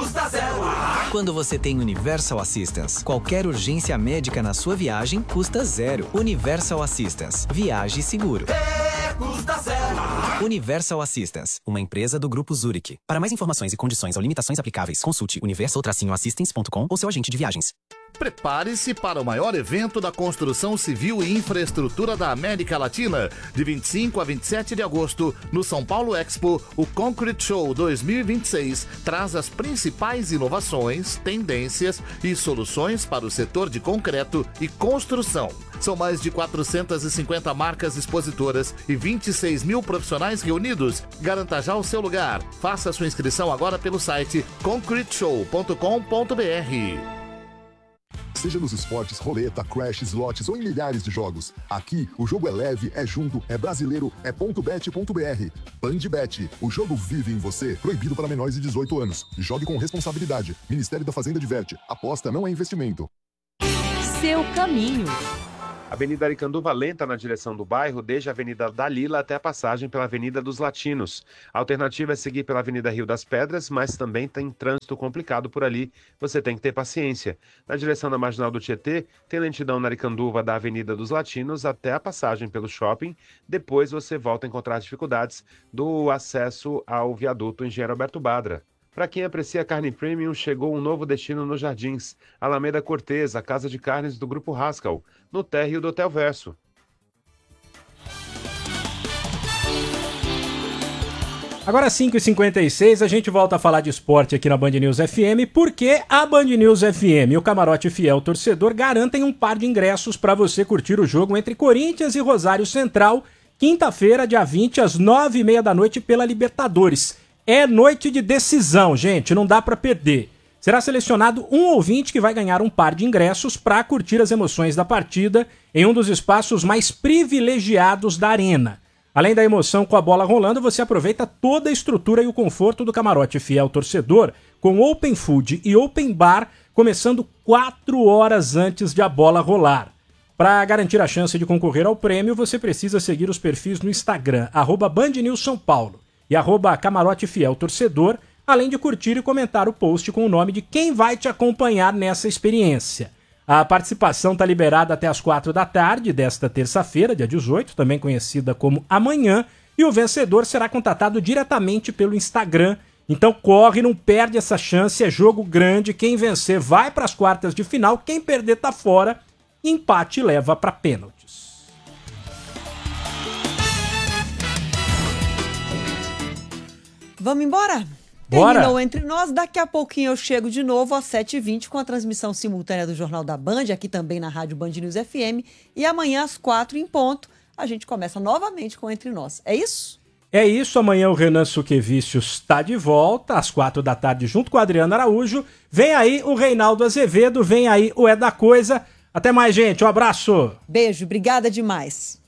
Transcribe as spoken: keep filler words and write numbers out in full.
custa zero. Quando você tem Universal Assistance, qualquer urgência médica na sua viagem custa zero. Universal Assistance. Viaje seguro. É, custa zero. Universal Assistance, uma empresa do Grupo Zurich. Para mais informações e condições ou limitações aplicáveis, consulte universal assistance ponto com ou seu agente de viagens. Prepare-se para o maior evento da construção civil e infraestrutura da América Latina. De vinte e cinco a vinte e sete de agosto, no São Paulo Expo, o Concrete Show dois mil e vinte e seis traz as principais inovações, tendências e soluções para o setor de concreto e construção. São mais de quatrocentas e cinquenta marcas expositoras e vinte e seis mil profissionais reunidos. Garanta já o seu lugar. Faça sua inscrição agora pelo site concrete show ponto com ponto b r. Seja nos esportes, roleta, crash, slots ou em milhares de jogos. Aqui, o jogo é leve, é junto, é brasileiro, é ponto bet ponto b r. Bandbet, o jogo vive em você. Proibido para menores de dezoito anos. Jogue com responsabilidade. Ministério da Fazenda diverte. Aposta não é investimento. Seu caminho. Avenida Aricanduva lenta na direção do bairro, desde a Avenida Dalila até a passagem pela Avenida dos Latinos. A alternativa é seguir pela Avenida Rio das Pedras, mas também tem trânsito complicado por ali, você tem que ter paciência. Na direção da Marginal do Tietê, tem lentidão na Aricanduva da Avenida dos Latinos até a passagem pelo shopping, depois você volta a encontrar dificuldades do acesso ao viaduto Engenheiro Alberto Badra. Para quem aprecia carne premium, chegou um novo destino nos Jardins. Alameda Cortez, a casa de carnes do Grupo Haskell, no térreo do Hotel Verso. Agora cinco e cinquenta e seis, a gente volta a falar de esporte aqui na Band News F M, porque a Band News F M e o Camarote Fiel Torcedor garantem um par de ingressos para você curtir o jogo entre Corinthians e Rosário Central, quinta-feira, dia vinte, às nove e meia da noite, pela Libertadores. É noite de decisão, gente, não dá para perder. Será selecionado um ouvinte que vai ganhar um par de ingressos para curtir as emoções da partida em um dos espaços mais privilegiados da arena. Além da emoção com a bola rolando, você aproveita toda a estrutura e o conforto do Camarote Fiel Torcedor, com Open Food e Open Bar, começando quatro horas antes de a bola rolar. Para garantir a chance de concorrer ao prêmio, você precisa seguir os perfis no Instagram, arroba Band News São Paulo, e arroba Camarote Fiel Torcedor, além de curtir e comentar o post com o nome de quem vai te acompanhar nessa experiência. A participação está liberada até as quatro da tarde desta terça-feira, dia dezoito, também conhecida como amanhã, e o vencedor será contatado diretamente pelo Instagram. Então corre, não perde essa chance, é jogo grande, quem vencer vai para as quartas de final, quem perder tá fora, empate leva para pênaltis. Vamos embora? Bora. Terminou Entre Nós, daqui a pouquinho eu chego de novo às sete e vinte com a transmissão simultânea do Jornal da Band, aqui também na Rádio Band News F M, e amanhã às quatro em ponto a gente começa novamente com Entre Nós. É isso? É isso, amanhã o Renan Suquevicius está de volta, às quatro da tarde, junto com o Adriano Araújo. Vem aí o Reinaldo Azevedo, vem aí o É da Coisa. Até mais, gente, um abraço. Beijo, obrigada demais.